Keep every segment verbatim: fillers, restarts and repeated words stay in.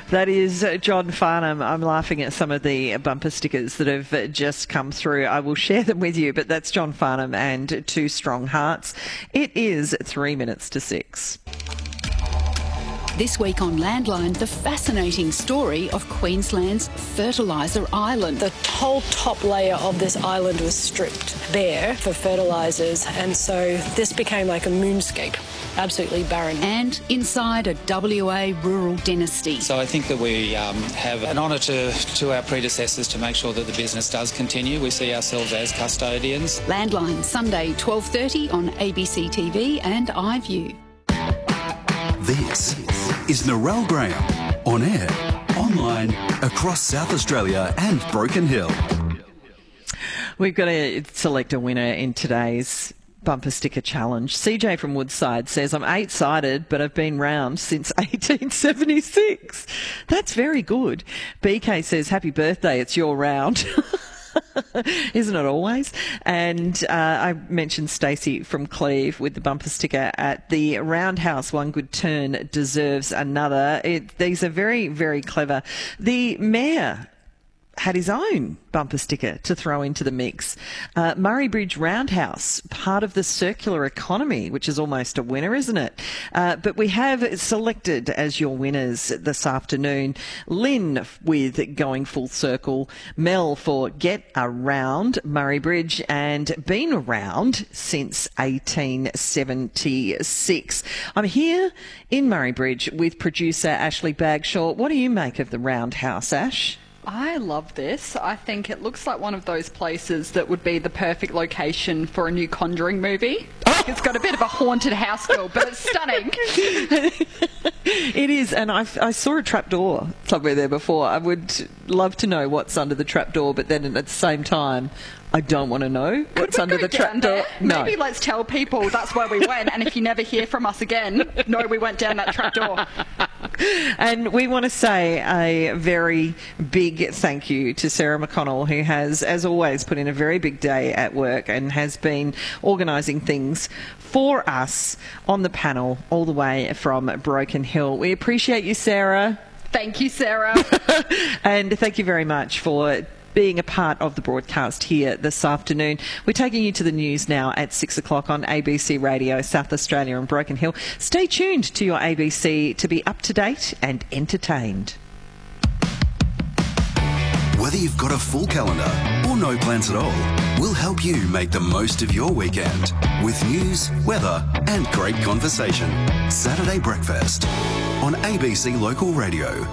That is John Farnham. I'm laughing at some of the bumper stickers that have just come through. I will share them with you, but that's John Farnham and Two Strong Hearts. It is three minutes to six. This week on Landline, the fascinating story of Queensland's fertiliser island. The whole top layer of this island was stripped bare for fertilisers, and so this became like a moonscape, absolutely barren. And inside a W A rural dynasty. So I think that we um, have an honour to, to our predecessors to make sure that the business does continue. We see ourselves as custodians. Landline, Sunday, twelve thirty on A B C T V and iView. This is Narelle Graham, on air, online, across South Australia and Broken Hill. We've got to select a winner in today's bumper sticker challenge. C J from Woodside says, I'm eight-sided, but I've been round since eighteen seventy-six. That's very good. B K says, happy birthday, it's your round. Isn't it always? And uh, I mentioned Stacey from Cleve with the bumper sticker at the Roundhouse. One good turn deserves another. It, these are very, very clever. The mayor had his own bumper sticker to throw into the mix. Uh, Murray Bridge Roundhouse, part of the circular economy, which is almost a winner, isn't it? Uh, but we have selected as your winners this afternoon Lynn with Going Full Circle, Mel for Get Around Murray Bridge, and been around since eighteen seventy-six. I'm here in Murray Bridge with producer Ashley Bagshaw. What do you make of the Roundhouse, Ash? I love this. I think it looks like one of those places that would be the perfect location for a new Conjuring movie. It's got a bit of a haunted house feel, but it's stunning. It is, and I, I saw a trapdoor somewhere there before. I would love to know what's under the trapdoor, but then at the same time, I don't want to know what's under the trapdoor. No. Maybe let's tell people that's where we went, and if you never hear from us again, no, we went down that trapdoor. And we want to say a very big thank you to Sarah McConnell, who has, as always, put in a very big day at work and has been organising things for us on the panel all the way from Broken Hill. We appreciate you, Sarah. Thank you, Sarah. And thank you very much for being a part of the broadcast here this afternoon. We're taking you to the news now at six o'clock on A B C Radio, South Australia and Broken Hill. Stay tuned to your A B C to be up to date and entertained. Whether you've got a full calendar or no plans at all, we'll help you make the most of your weekend with news, weather and great conversation. Saturday Breakfast on A B C Local Radio.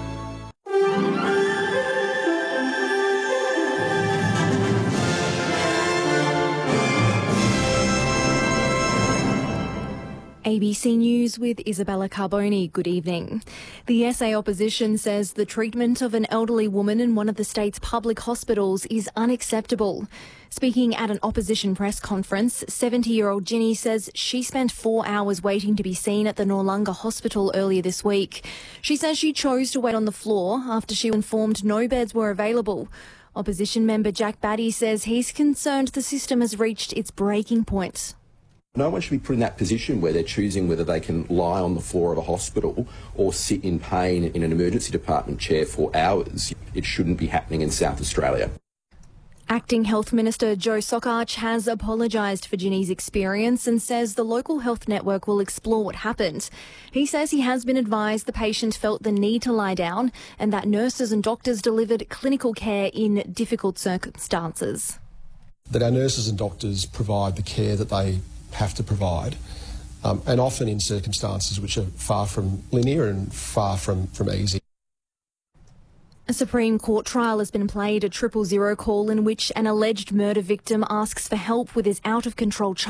A B C News with Isabella Carboni. Good evening. The S A opposition says the treatment of an elderly woman in one of the state's public hospitals is unacceptable. Speaking at an opposition press conference, seventy-year-old Ginny says she spent four hours waiting to be seen at the Noarlunga Hospital earlier this week. She says she chose to wait on the floor after she was informed no beds were available. Opposition member Jack Batty says he's concerned the system has reached its breaking point. No one should be put in that position where they're choosing whether they can lie on the floor of a hospital or sit in pain in an emergency department chair for hours. It shouldn't be happening in South Australia. Acting Health Minister Joe Sockarch has apologised for Ginny's experience and says the local health network will explore what happened. He says he has been advised the patient felt the need to lie down and that nurses and doctors delivered clinical care in difficult circumstances. That our nurses and doctors provide the care that they have to provide, um, and often in circumstances which are far from linear and far from, from easy. A Supreme Court trial has been played, a triple zero call in which an alleged murder victim asks for help with his out-of-control child.